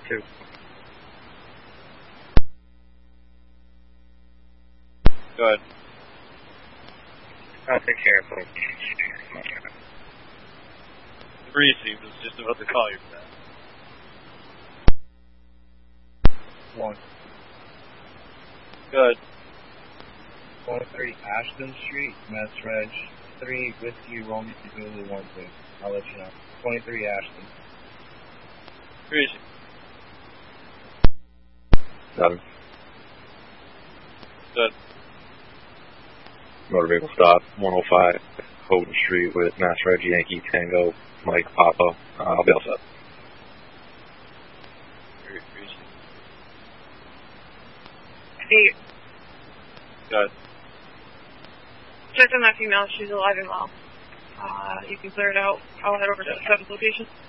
2. Go ahead. I'll take care of it. 3C was just about to call you for that. 1. Go ahead. 23 Ashton Street, Mass Reg 3 Whiskey Romeo Zulu 1 2. I'll let you know. 23 Ashton. 3C. 7. Good. Motor vehicle stop, 105 Houghton Street with Mass Reg Yankee Tango Mike Papa. I'll be all set. 3C. Steve, Go ahead. check on that female. She's alive and well. You can clear it out. I'll head over to the 7th location.